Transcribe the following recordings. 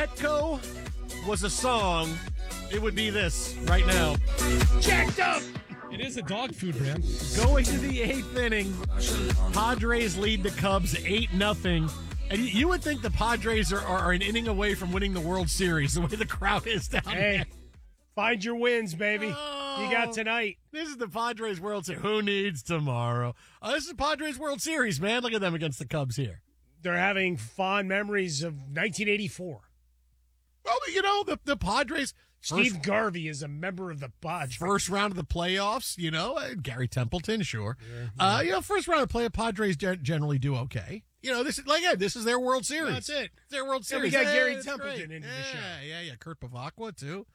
Petco was a song, it would be this right now. Jacked up! It is a dog food brand. Going to the 8th inning, Padres lead the Cubs 8-0. And you would think the Padres are an inning away from winning the World Series, the way the crowd is down there. Find your wins, baby. Oh, You got tonight. This is the Padres World Series. Who needs tomorrow? This is the Padres World Series, man. Look at them against the Cubs here. They're having fond memories of 1984. Well, you know, the Padres... Steve Garvey is a member of the Padres. First round of the playoffs, you know, Gary Templeton, sure. Yeah. You know, first round of the playoff, Padres generally do okay. You know, this is their World Series. That's it. It's their World Series. we got Gary that's Templeton great. into the show. Yeah. Kurt Bavacqua, too.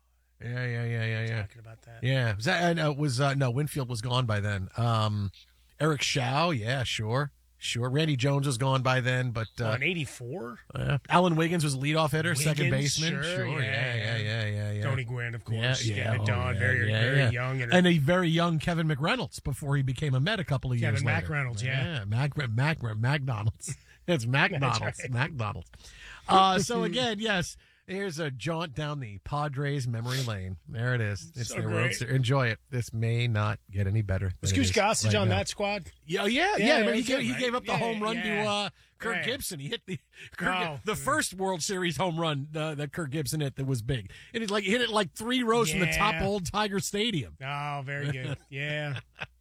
Yeah. Talking about that. Yeah. Winfield was gone by then. Eric Shaw, yeah, sure. Randy Jones was gone by then, but in 84? Alan Wiggins was leadoff hitter, second baseman. Sure. Yeah. Tony Gwynn, of course. Yeah. Getting it done. Very young. And a very young Kevin McReynolds before he became a Met a couple of years later. Kevin McReynolds, yeah. McDonald's. It's McDonald's. Right. McDonald's. So again, yes, here's a jaunt down the Padres memory lane. There it is. It's So their great. World Series. Enjoy it. This may not get any better. Was than it Goose is Gossage right on now. that squad? Yeah. he He gave up the home run to Kirk Right. Gibson. He hit Oh. the first World Series home run that Kirk Gibson hit that was big. And he hit it like 3 rows from the top of Old Tiger Stadium. Oh, very good. Yeah.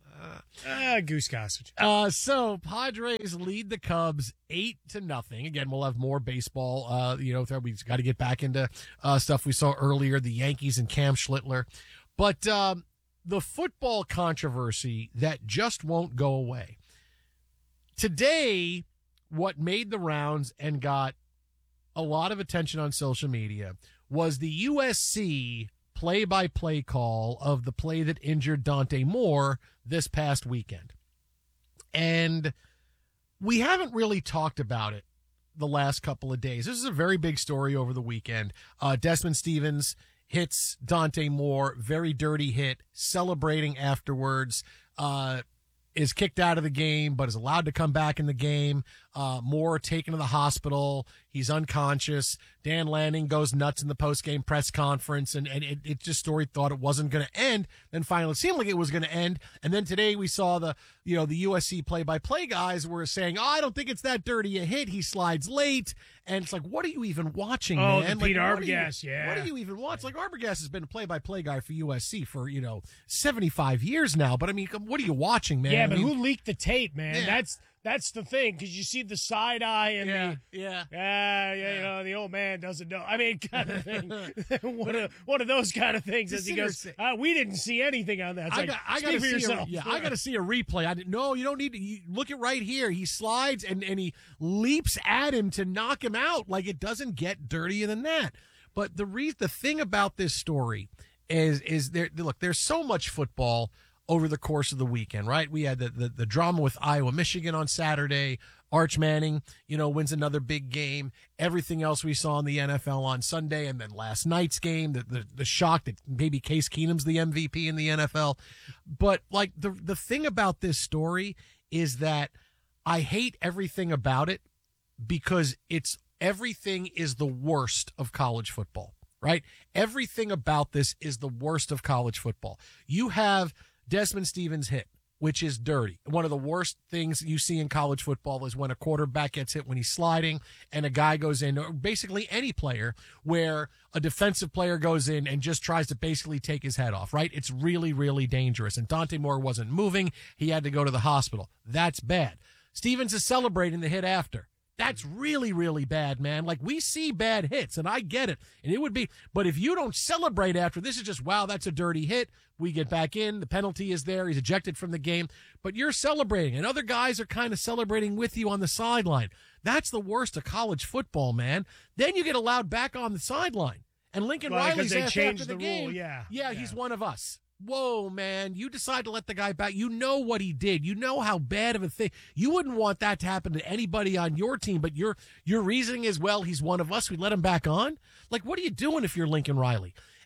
Goose Gossage. So Padres lead the Cubs 8-0. Again, we'll have more baseball. We've got to get back into stuff we saw earlier, the Yankees and Cam Schlittler. But the football controversy that just won't go away. Today, what made the rounds and got a lot of attention on social media was the USC play-by-play call of the play that injured Dante Moore this past weekend. And we haven't really talked about it the last couple of days. This is a very big story over the weekend. Desmond Stevens hits Dante Moore, very dirty hit, celebrating afterwards, is kicked out of the game, but is allowed to come back in the game. Moore taken to the hospital. He's unconscious. Dan Lanning goes nuts in the post-game press conference, and it just story thought it wasn't going to end. Then finally it seemed like it was going to end. And then today we saw the USC play-by-play guys were saying, I don't think it's that dirty a hit. He slides late. And it's like, what are you even watching, man? Pete Like, Arbogast, yeah. What are you even watching? Like, Arbogast has been a play-by-play guy for USC for, 75 years now. But, I mean, what are you watching, man? Yeah, but I mean, who leaked the tape, man? Yeah. That's the thing, because you see the side eye and yeah. the old man doesn't know. I mean, kind of thing. one of those kind of things. As he goes, we didn't see anything on that. It's I like, got to speak for see yourself. I got to see a replay. No, you don't need to. Look at right here. He slides and he leaps at him to knock him out. Like, it doesn't get dirtier than that. But the thing about this story is there. Look, there's so much football over the course of the weekend, right? We had the drama with Iowa, Michigan on Saturday. Arch Manning, wins another big game. Everything else we saw in the NFL on Sunday, and then last night's game, the shock that maybe Case Keenum's the MVP in the NFL. But like the thing about this story is that I hate everything about it because everything is the worst of college football, right? Everything about this is the worst of college football. You have Desmond Stevens hit, which is dirty. One of the worst things you see in college football is when a quarterback gets hit when he's sliding and a guy goes in, or basically any player, where a defensive player goes in and just tries to basically take his head off, right? It's really, really dangerous. And Dante Moore wasn't moving. He had to go to the hospital. That's bad. Stevens is celebrating the hit after. That's really, really bad, man. Like, we see bad hits, and I get it. And it would be, but if you don't celebrate after, this is just, wow, that's a dirty hit. We get back in. The penalty is there. He's ejected from the game. But you're celebrating, and other guys are kind of celebrating with you on the sideline. That's the worst of college football, man. Then you get allowed back on the sideline. And Lincoln Riley's they after changed the the game. rule, yeah. He's one of us. Whoa, man, you decide to let the guy back. You know what he did. You know how bad of a thing. You wouldn't want that to happen to anybody on your team, but your reasoning is, well, he's one of us. We let him back on. Like, what are you doing if you're Lincoln Riley?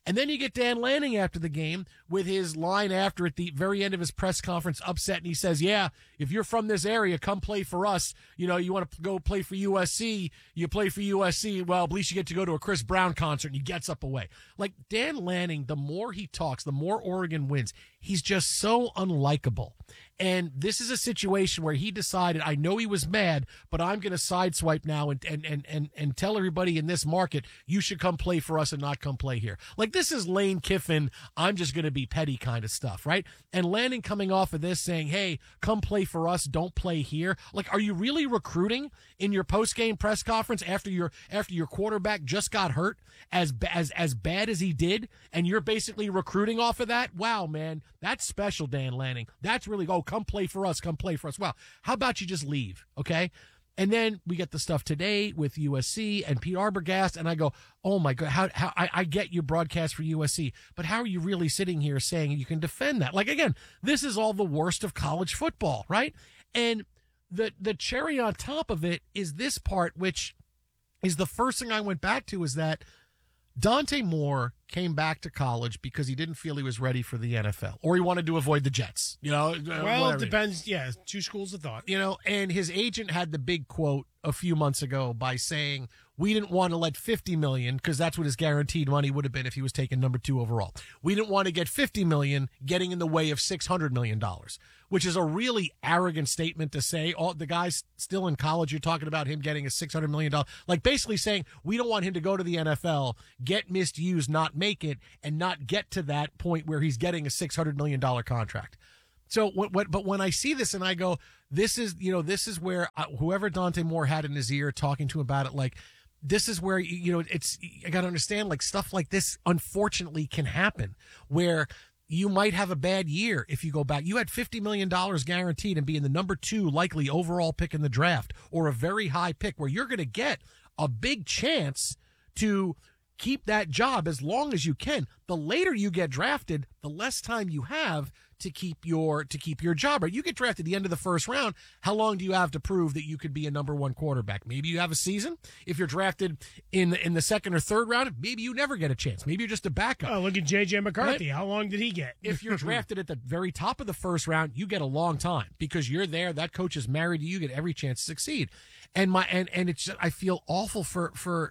And then you get Dan Lanning after the game with his line after at the very end of his press conference, upset, and he says, yeah, if you're from this area, come play for us. You want to go play for USC, you play for USC. Well, at least you get to go to a Chris Brown concert, and he gets up away. Like, Dan Lanning, the more he talks, the more Oregon wins. He's just so unlikable. And this is a situation where he decided, I know he was mad, but I'm going to sideswipe now and tell everybody in this market, you should come play for us and not come play here. Like, this is Lane Kiffin, I'm just going to be petty kind of stuff, right? And Lanning coming off of this saying, hey, come play for us, don't play here. Like, are you really recruiting in your post-game press conference after your quarterback just got hurt as bad as he did, and you're basically recruiting off of that? Wow, man, that's special, Dan Lanning. That's really, come play for us, come play for us. Wow, how about you just leave, okay? And then we get the stuff today with USC and Pete Arbogast, and I go, oh my God, how I get you broadcast for USC, but how are you really sitting here saying you can defend that? Like, again, this is all the worst of college football, right? And the cherry on top of it is this part, which is the first thing I went back to, is that Dante Moore came back to college because he didn't feel he was ready for the NFL, or he wanted to avoid the Jets. Well, it depends. Yeah, two schools of thought. And his agent had the big quote a few months ago by saying, we didn't want to let $50 million, because that's what his guaranteed money would have been if he was taken number 2 overall. We didn't want to get $50 million getting in the way of $600 million, which is a really arrogant statement to say. Oh, the guy's still in college. You're talking about him getting a $600 million, like basically saying we don't want him to go to the NFL, get misused, not make it, and not get to that point where he's getting a $600 million contract. So but when I see this and I go, this is where whoever Dante Moore had in his ear talking to him about it, like, this is where, I got to understand, like, stuff like this unfortunately can happen, where you might have a bad year if you go back. You had $50 million guaranteed and being the number 2 likely overall pick in the draft, or a very high pick, where you're going to get a big chance to keep that job as long as you can. The later you get drafted, the less time you have to keep your job. Right? You get drafted at the end of the first round. How long do you have to prove that you could be a number 1 quarterback? Maybe you have a season. If you're drafted in the second or third round, maybe you never get a chance. Maybe you're just a backup. Oh, look at J.J. McCarthy. Right? How long did he get? If you're drafted at the very top of the first round, you get a long time because you're there. That coach is married to you. You get every chance to succeed. And it's just, I feel awful for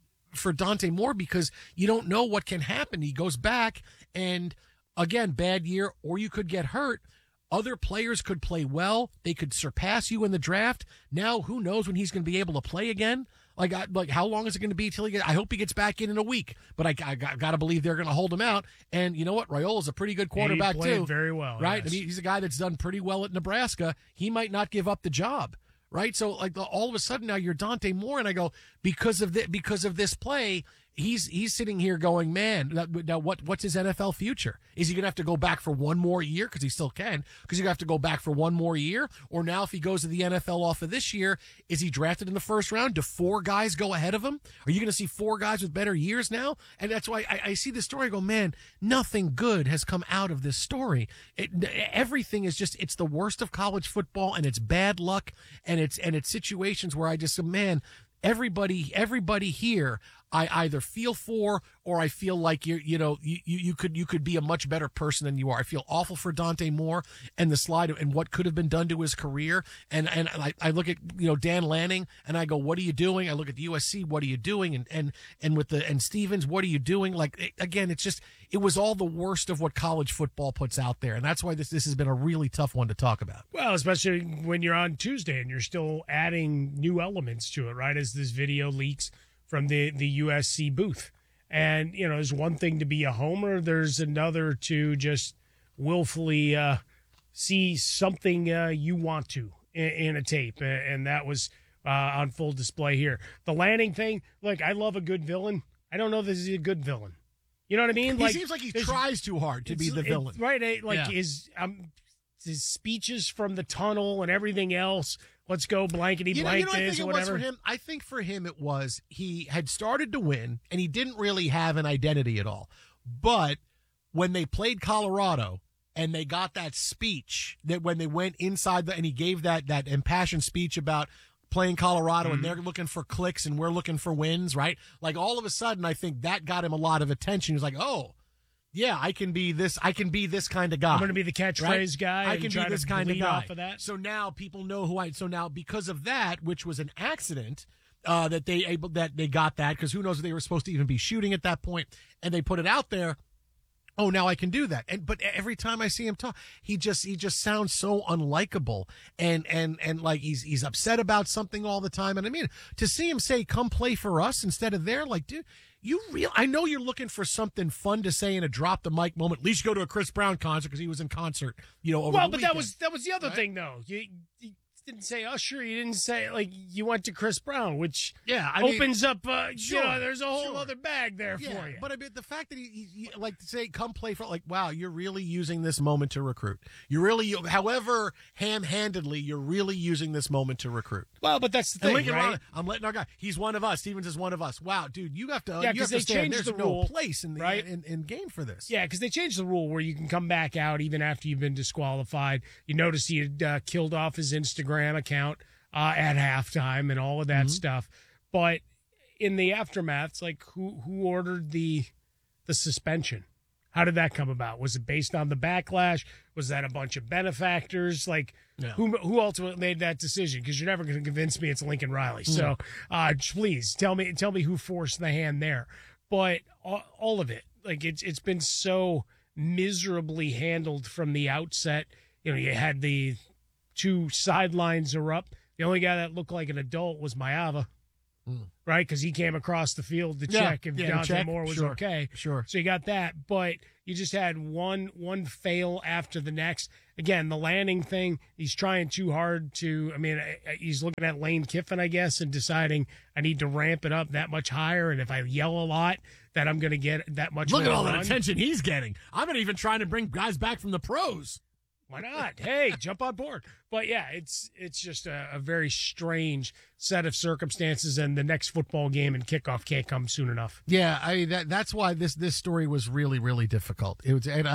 Dante Moore, because you don't know what can happen. He goes back and, again, bad year, or you could get hurt. Other players could play well. They could surpass you in the draft. Now, who knows when he's going to be able to play again? Like how long is it going to be till he gets? I hope he gets back in a week, but I got to believe they're going to hold him out. And you know what? Raiola's a pretty good quarterback, he played too. Very well, right? Yes. I mean, he's a guy that's done pretty well at Nebraska. He might not give up the job. Right. So like all of a sudden now you're Dante Moore, and I go, because of this play, he's sitting here going, man, now what's his NFL future? Is he going to have to go back for one more year? Because he still can, because you're going to have to go back for one more year. Or now if he goes to the NFL off of this year, is he drafted in the first round? Do 4 guys go ahead of him? Are you going to see 4 guys with better years now? And that's why I see this story, I go, man, nothing good has come out of this story. Everything is just, it's the worst of college football, and it's bad luck, and it's situations where I just, man, everybody here, I either feel for, or I feel like you could be a much better person than you are. I feel awful for Dante Moore and the slide and what could have been done to his career. And I look at Dan Lanning and I go, what are you doing? I look at the USC, what are you doing? And Stevens, what are you doing? Like, again, it was all the worst of what college football puts out there, and that's why this has been a really tough one to talk about. Well, especially when you're on Tuesday and you're still adding new elements to it, right? As this video leaks from the USC booth. And, there's one thing to be a homer. There's another to just willfully see something you want to in a tape. And that was on full display here. The Lanning thing, look, I love a good villain. I don't know if this is a good villain. You know what I mean? He seems like he tries too hard to be the villain. Right. Like his speeches from the tunnel and everything else. Let's go blankety blank this or whatever. I think for him it was he had started to win and he didn't really have an identity at all. But when they played Colorado and they got that speech, that when they went inside and he gave that impassioned speech about playing Colorado and they're looking for clicks and we're looking for wins, right? Like all of a sudden, I think that got him a lot of attention. He was like, oh, yeah, I can be this kind of guy. I'm going to be the catchphrase guy. I can be this kind of guy. Off of that. So now people know who so now because of that, which was an accident, that they got that, because who knows if they were supposed to even be shooting at that point, and they put it out there. Oh, now I can do that. But every time I see him talk, he just sounds so unlikable and like he's upset about something all the time. And I mean, to see him say, come play for us instead of there, like, dude, I know you're looking for something fun to say in a drop the mic moment. At least go to a Chris Brown concert because he was in concert, over the weekend. that was the other thing though. You didn't say Usher. You didn't say, like, you went to Chris Brown, which opens up, there's a whole other bag there for you. But I mean, the fact that he like to say, come play for, like, wow, you're really using this moment to recruit. You're really, however ham-handedly, you're really using this moment to recruit. Well, but that's the thing, right? I'm letting our guy, he's one of us. Stevens is one of us. Wow, dude, you have to, because they changed there's the no rule, place in the right? in game for this. Yeah, because they changed the rule where you can come back out even after you've been disqualified. You notice he had killed off his Instagram account at halftime and all of that stuff. But in the aftermath, it's like, who ordered the suspension? How did that come about? Was it based on the backlash? Was that a bunch of benefactors? Like, who ultimately made that decision? Because you're never going to convince me it's Lincoln Riley. So please tell me who forced the hand there. But all of it, like, it's been so miserably handled from the outset. You had the two sidelines are up. The only guy that looked like an adult was Maeva, right? Because he came across the field to check if Dante Moore was okay. Sure. So you got that, but you just had one fail after the next. Again, the landing thing, he's trying too hard to, he's looking at Lane Kiffin, I guess, and deciding I need to ramp it up that much higher, and if I yell a lot, that I'm going to get that much more. Look at all that attention he's getting. I'm not even trying to bring guys back from the pros. Why not? Hey, jump on board. But yeah, it's just a very strange set of circumstances, and the next football game and kickoff can't come soon enough. Yeah, I mean that's why this story was really, really difficult. It was, and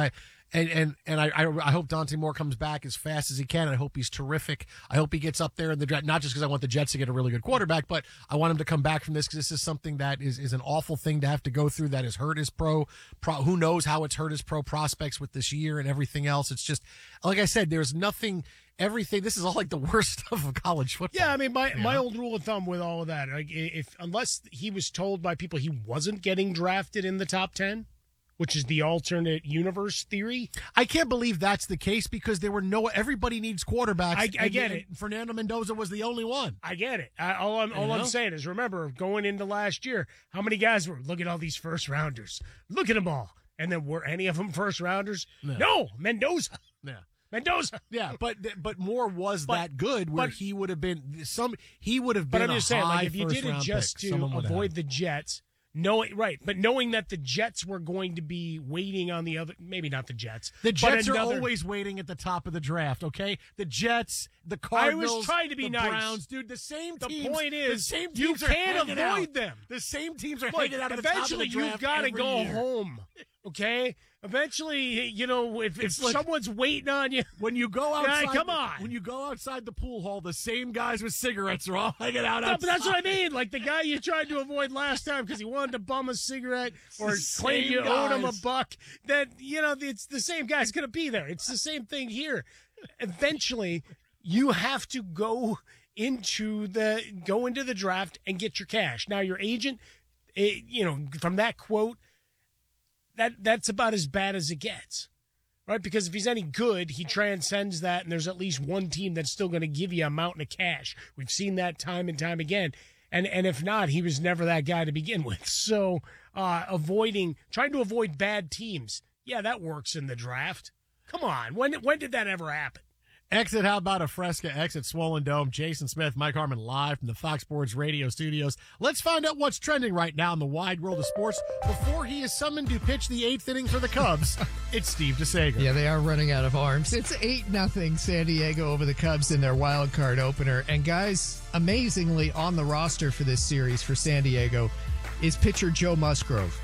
I hope Dante Moore comes back as fast as he can. I hope he's terrific. I hope he gets up there in the draft, not just because I want the Jets to get a really good quarterback, but I want him to come back from this, because this is something that is an awful thing to have to go through, that has hurt his who knows how it's hurt his pro prospects with this year and everything else. It's just, like I said, there's nothing, everything, this is all like the worst stuff of college football. Yeah, I mean, my old rule of thumb with all of that, like, unless he was told by people he wasn't getting drafted in the top 10, which is the alternate universe theory. I can't believe that's the case, because everybody needs quarterbacks. I get it. Fernando Mendoza was the only one. I get it. All I'm saying is, remember, going into last year, how many guys were, look at all these first rounders. Look at them all. And then were any of them first rounders? No, Mendoza. Yeah. Mendoza. Yeah, but Moore was that good where he would have been But I'm just saying, like, if you did it just to avoid the Jets, knowing that the Jets were going to be waiting on the other, maybe not the Jets. The Jets are always waiting at the top of the draft, okay? The Jets, the Cardinals, I was trying to be nice. Browns, dude, the same teams. The point is, the same you teams can't avoid out. them. The same teams are hanging out at the top of the draft. Eventually, you've got to go home, okay? Eventually, if someone's waiting on you, when you go outside, come on. When you go outside the pool hall, the same guys with cigarettes are all hanging out outside. But that's what I mean. Like the guy you tried to avoid last time because he wanted to bum a cigarette or claim you owed him $1. That it's the same guy's going to be there. It's the same thing here. Eventually, you have to go into the draft and get your cash. Now, your agent, from that quote. That's about as bad as it gets, right? Because if he's any good, he transcends that, and there's at least one team that's still going to give you a mountain of cash. We've seen that time and time again. And if not, he was never that guy to begin with. So trying to avoid bad teams, yeah, that works in the draft. Come on, when did that ever happen? Exit, how about a Fresca? Exit Swollen Dome. Jason Smith, Mike Harmon, live from the Fox Sports Radio studios. Let's find out what's trending right now in the wide world of sports before he is summoned to pitch the 8th inning for the Cubs. It's Steve DeSager. Yeah, they are running out of arms. It's 8-0 San Diego over the Cubs in their wild card opener. And guys, amazingly on the roster for this series for San Diego is pitcher Joe Musgrove.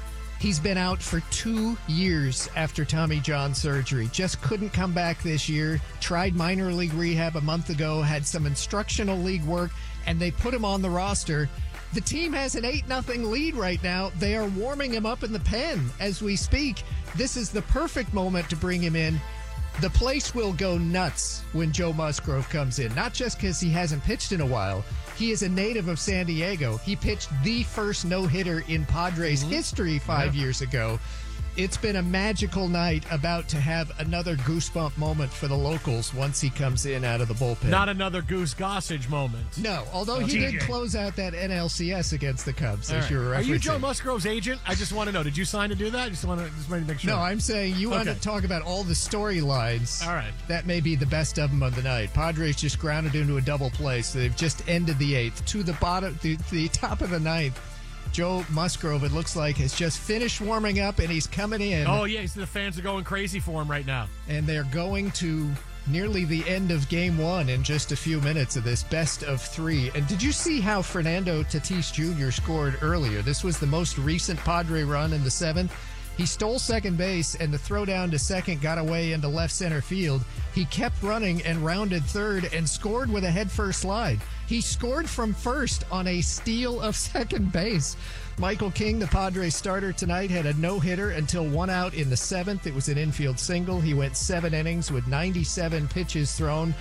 He's been out for 2 years after Tommy John surgery. Just couldn't come back this year. Tried minor league rehab a month ago, had some instructional league work, and they put him on the roster. The team has an 8-0 lead right now. They are warming him up in the pen as we speak. This is the perfect moment to bring him in. The place will go nuts when Joe Musgrove comes in, not just because he hasn't pitched in a while. He is a native of San Diego. He pitched the first no-hitter in Padres history 5 years ago. It's been a magical night, about to have another goosebump moment for the locals once he comes in out of the bullpen. Not another Goose Gossage moment. No, although he did close out that NLCS against the Cubs, as you were referencing. Are you Joe Musgrove's agent? I just want to know. Did you sign to do that? Just want to make sure. No, I'm saying you want to talk about all the storylines. All right. That may be the best of them of the night. Padres just grounded into a double play, so they've just ended the eighth. To the bottom, the top of the ninth, Joe Musgrove, it looks like, has just finished warming up, and he's coming in. Oh, yeah, the fans are going crazy for him right now. And they're going to nearly the end of Game 1 in just a few minutes of this best of three. And did you see how Fernando Tatis Jr. scored earlier? This was the most recent Padre run in the seventh. He stole second base, and the throw down to second got away into left center field. He kept running and rounded third and scored with a head-first slide. He scored from first on a steal of second base. Michael King, the Padres starter tonight, had a no-hitter until one out in the seventh. It was an infield single. He went 7 innings with 97 pitches thrown.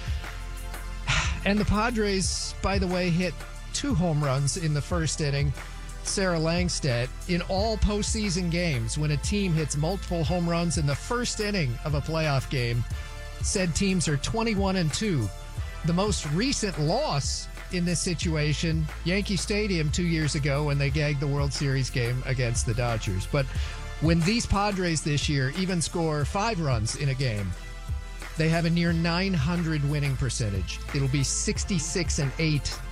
And the Padres, by the way, hit 2 home runs in the first inning. Sarah Langstedt, in all postseason games, when a team hits multiple home runs in the first inning of a playoff game, said teams are 21-2. The most recent loss in this situation, Yankee Stadium 2 years ago when they gagged the World Series game against the Dodgers. But when these Padres this year even score 5 runs in a game, they have a near 900 winning percentage. It'll be 66-8